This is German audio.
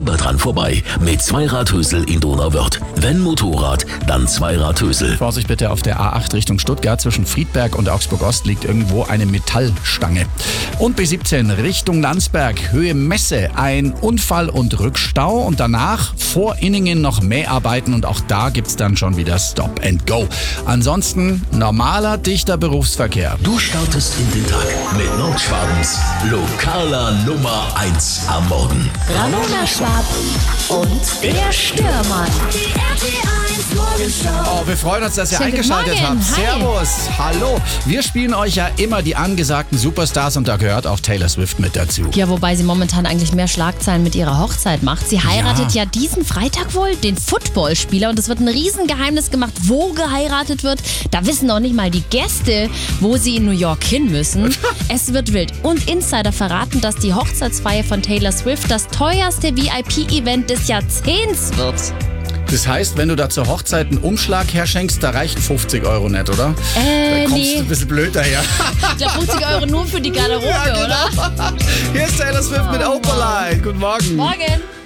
lieber dran vorbei. Mit Zweiradhösel in Donauwörth. Wenn Motorrad, dann Zweiradhösel. Vorsicht bitte auf der A8 Richtung Stuttgart. Zwischen Friedberg und Augsburg-Ost liegt irgendwo eine Metallstange. Und B17 Richtung Landsberg, Höhe Messe. Ein Unfall und Rückstau. Und danach vor Inningen noch Mäharbeiten. Und auch da gibt's dann schon wieder Stop and Go. Ansonsten normaler, dichter Berufsverkehr. Du startest in den Tag mit Nordschwabens lokaler Nummer 1 am Morgen. Ramona Schwab und der Stürmann. Die RT1 Morgenshow. Oh, wir freuen uns, dass ihr Schönen guten eingeschaltet Morgen. habt. Hi. Servus, hallo. Wir spielen euch ja immer die angesagten Superstars und da gehört auch Taylor Swift mit dazu. Ja, wobei sie momentan eigentlich mehr Schlagzeilen mit ihrer Hochzeit macht. Sie heiratet ja diesen Freitag wohl den Footballspieler und es wird ein Riesengeheimnis gemacht, wo geheiratet wird. Da wissen noch nicht mal die Gäste, wo sie in New York hin müssen. Es wird wild. Und Insider verraten, dass die Hochzeitsfeier von Taylor Swift das teuerste VIP-Event des Jahrzehnts wird. Das heißt, wenn du da zur Hochzeit einen Umschlag herschenkst, da reichen 50 Euro nicht, oder? Da kommst Nee. du ein bisschen blöd daher. Ich glaube 50 Euro nur für die Garderobe, Ja, genau. oder? Hier ist Taylor Swift mit Opalite. Guten Morgen. Morgen.